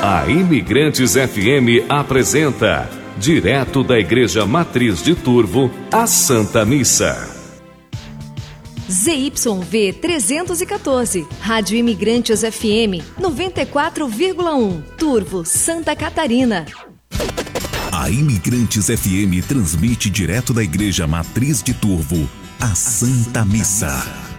A Imigrantes FM apresenta, direto da Igreja Matriz de Turvo, a Santa Missa. ZYV 314, Rádio Imigrantes FM 94,1, Turvo, Santa Catarina. A Imigrantes FM transmite direto da Igreja Matriz de Turvo, a Santa Missa.